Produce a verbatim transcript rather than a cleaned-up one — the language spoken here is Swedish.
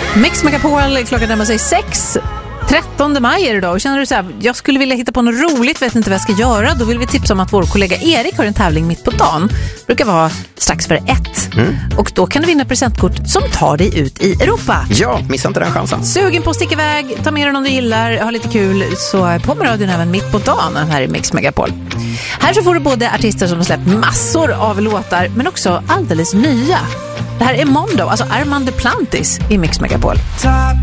Mix Megapol, klockan närmar sig sex. trettonde maj är det idag. Och känner du så här, jag skulle vilja hitta på något roligt, vet inte vad jag ska göra. Då vill vi tipsa om att vår kollega Erik har en tävling mitt på dagen. Brukar vara strax före ett. Mm. Och då kan du vinna presentkort som tar dig ut i Europa. Ja, missa inte den chansen. Sugen på att sticka iväg, ta med dig någon du gillar, ha lite kul. Så på med radion även mitt på dagen här i Mix Megapol. Här så får du både artister som har släppt massor av låtar, men också alldeles nya. Det här är Mondo, alltså Armand Duplantis i Mix Megapol.